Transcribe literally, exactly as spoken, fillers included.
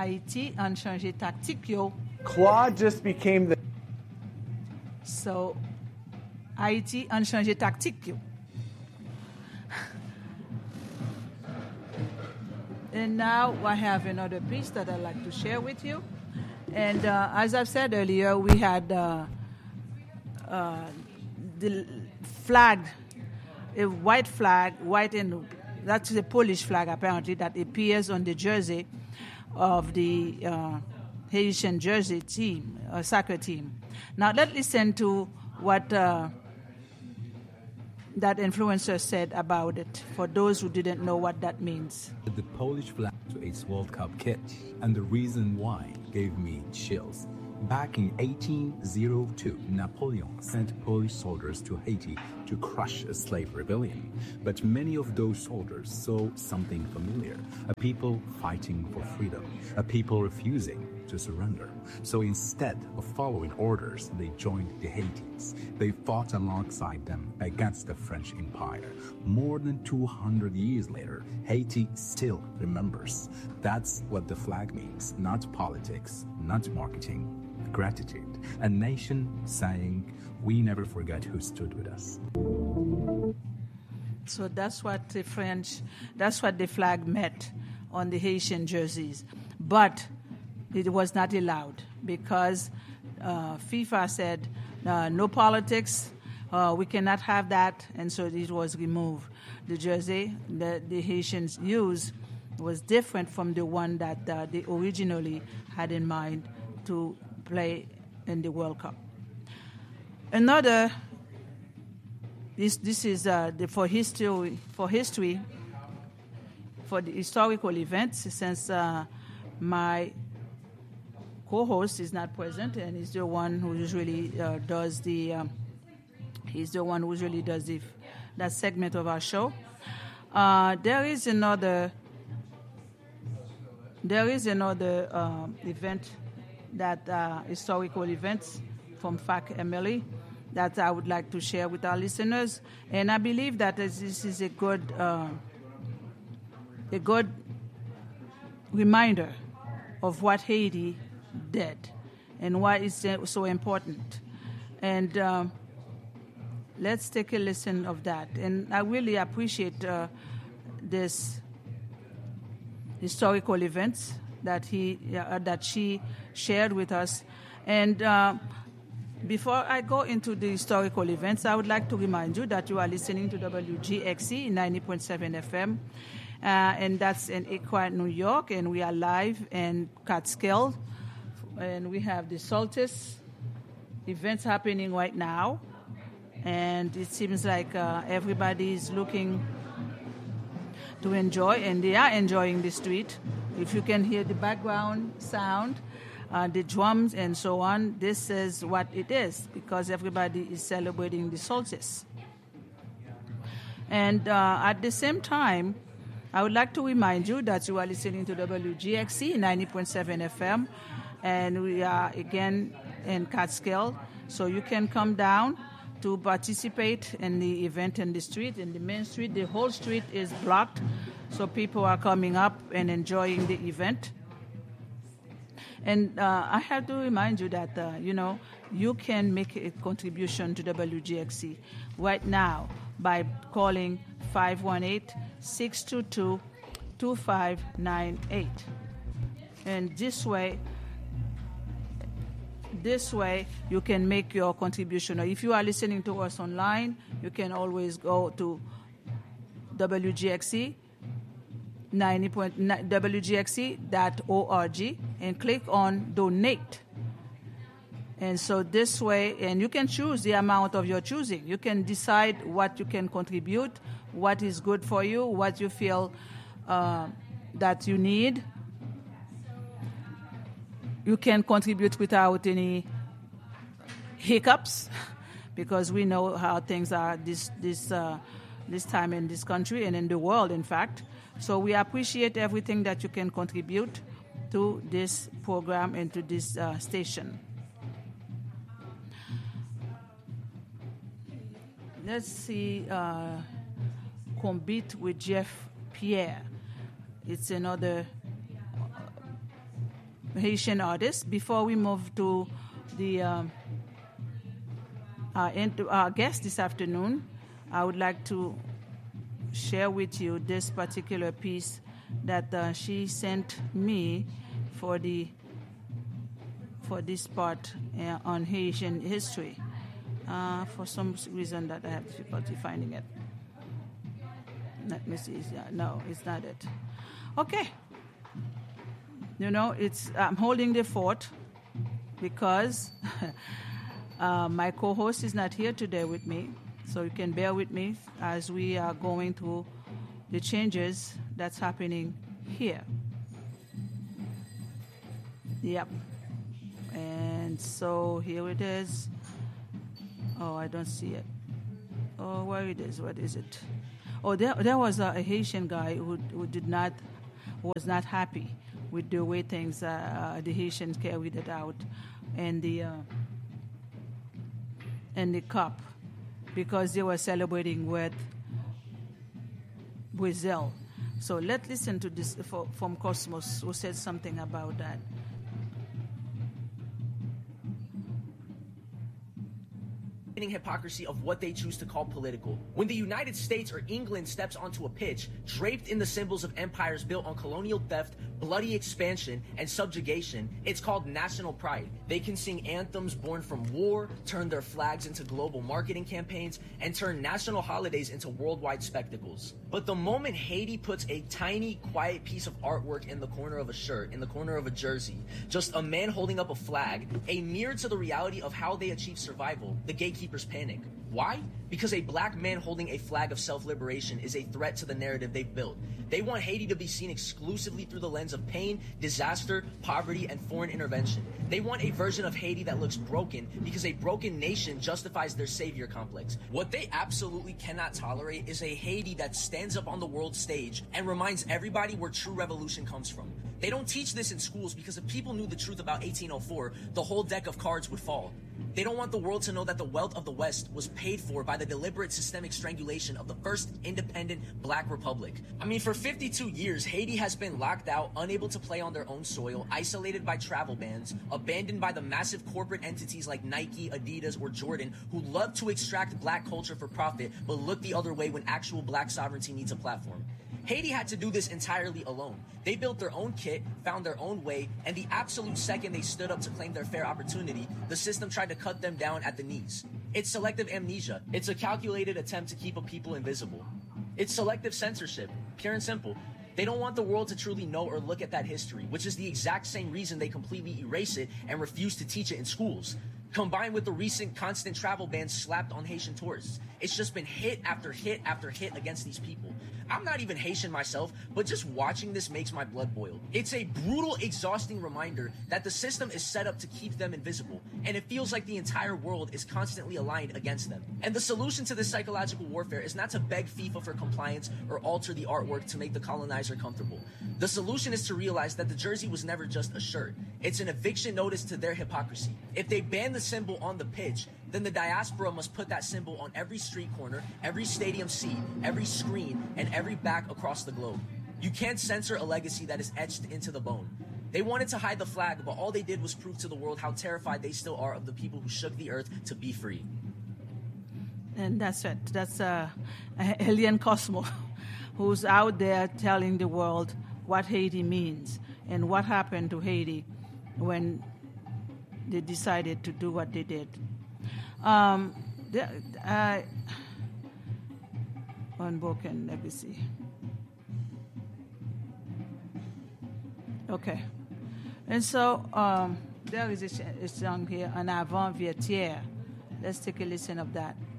Haïti a changé tactique yo. Claude just became the... So, Haïti a changé tactique yo. And now I have another piece that I'd like to share with you. And uh, as I've said earlier, we had uh, uh, the flag, a white flag, white and that's the Polish flag apparently that appears on the jersey of the uh, Haitian jersey team, uh, soccer team. Now let's listen to what uh, that influencer said about it, for those who didn't know what that means. The Polish flag to its World Cup kit, and the reason why gave me chills. Back in eighteen oh two, Napoleon sent Polish soldiers to Haiti to crush a slave rebellion. But many of those soldiers saw something familiar, a people fighting for freedom, a people refusing to surrender. So instead of following orders, they joined the Haitians. They fought alongside them against the French Empire. More than two hundred years later, Haiti still remembers. That's what the flag means, not politics, not marketing. Gratitude, a nation saying, we never forget who stood with us. So that's what the French, that's what the flag meant on the Haitian jerseys. But it was not allowed because uh, FIFA said, uh, no politics, uh, we cannot have that, and so it was removed. The jersey that the Haitians used was different from the one that uh, they originally had in mind to play in the World Cup. Another, this this is uh, the, for history for history for the historical events. Since uh, my co-host is not present and he's the one who usually uh, does the um, he's the one who usually does the that segment of our show. Uh, there is another there is another uh, event. That uh, historical events from F A C Emily that I would like to share with our listeners, and I believe that this is a good uh, a good reminder of what Haiti did and why it's so important. And um, let's take a listen of that. And I really appreciate uh, this historical events that he uh, that she shared with us. And uh, before I go into the historical events, I would like to remind you that you are listening to W G X E ninety point seven F M, uh, and that's in Acquired, New York, and we are live in Catskill, and we have the Solstice events happening right now, and it seems like uh, everybody is looking to enjoy, and they are enjoying the street. If you can hear the background sound, uh, the drums and so on, this is what it is, because everybody is celebrating the solstice. And uh, at the same time, I would like to remind you that you are listening to W G X E ninety point seven F M, and we are again in Catskill, so you can come down to participate in the event in the street. In the main street, the whole street is blocked, so people are coming up and enjoying the event. And uh, I have to remind you that, uh, you know, you can make a contribution to W G X E right now by calling five one eight, six two two, two five nine eight. And this way, This way, you can make your contribution. Or if you are listening to us online, you can always go to W G X E ninety W G X E dot org and click on donate. And so this way, and you can choose the amount of your choosing. You can decide what you can contribute, what is good for you, what you feel uh, that you need. You can contribute without any hiccups, because we know how things are this this uh, this time in this country and in the world, in fact. So we appreciate everything that you can contribute to this program and to this uh, station. Let's see, uh, Compete with Jeff Pierre. It's another Haitian artist. Before we move to the um, uh, into our guest this afternoon, I would like to share with you this particular piece that uh, she sent me for the for this part uh, on Haitian history. Uh, for some reason that I have difficulty finding it. Let me see. No, it's not it. Okay. You know, it's I'm holding the fort because uh, my co-host is not here today with me. So you can bear with me as we are going through the changes that's happening here. Yep. And so here it is. Oh, I don't see it. Oh, where it is? What is it? Oh, there, there was a, a Haitian guy who who did not was not happy with the way things uh, uh, the Haitians carried it out, and the uh, and the cup, because they were celebrating with Brazil. So let's listen to this for, from Cosmos, who said something about that. Hypocrisy of what they choose to call political. When the United States or England steps onto a pitch draped in the symbols of empires built on colonial theft, bloody expansion, and subjugation, it's called national pride. They can sing anthems born from war, turn their flags into global marketing campaigns, and turn national holidays into worldwide spectacles. But the moment Haiti puts a tiny, quiet piece of artwork in the corner of a shirt, in the corner of a jersey, just a man holding up a flag, a mirror to the reality of how they achieve survival, the gatekeepers panic. Why? Because a black man holding a flag of self-liberation is a threat to the narrative they've built. They want Haiti to be seen exclusively through the lens of pain, disaster, poverty, and foreign intervention. They want a version of Haiti that looks broken because a broken nation justifies their savior complex. What they absolutely cannot tolerate is a Haiti that stands up on the world stage and reminds everybody where true revolution comes from. They don't teach this in schools because if people knew the truth about eighteen oh four, the whole deck of cards would fall. They don't want the world to know that the wealth of the West was paid for by the deliberate systemic strangulation of the first independent black republic. I mean, for fifty-two years, Haiti has been locked out, unable to play on their own soil, isolated by travel bans, abandoned by the massive corporate entities like Nike, Adidas, or Jordan, who love to extract black culture for profit, but look the other way when actual black sovereignty needs a platform. Haiti had to do this entirely alone. They built their own kit, found their own way, and the absolute second they stood up to claim their fair opportunity, the system tried to cut them down at the knees. It's selective amnesia. It's a calculated attempt to keep a people invisible. It's selective censorship, pure and simple. They don't want the world to truly know or look at that history, which is the exact same reason they completely erase it and refuse to teach it in schools. Combined with the recent constant travel bans slapped on Haitian tourists. It's just been hit after hit after hit against these people. I'm not even Haitian myself, but just watching this makes my blood boil. It's a brutal, exhausting reminder that the system is set up to keep them invisible, and it feels like the entire world is constantly aligned against them. And the solution to this psychological warfare is not to beg FIFA for compliance or alter the artwork to make the colonizer comfortable. The solution is to realize that the jersey was never just a shirt. It's an eviction notice to their hypocrisy. If they ban the symbol on the pitch, then the diaspora must put that symbol on every street corner, every stadium seat, every screen, and every back across the globe. You can't censor a legacy that is etched into the bone. They wanted to hide the flag, but all they did was prove to the world how terrified they still are of the people who shook the earth to be free. And that's it. That's uh, Elian Cosmo, who's out there telling the world what Haiti means and what happened to Haiti when they decided to do what they did. Um, the, uh, unbroken legacy. Okay. And so um, there is a, a song here, An Avant Viertière. Let's take a listen of that.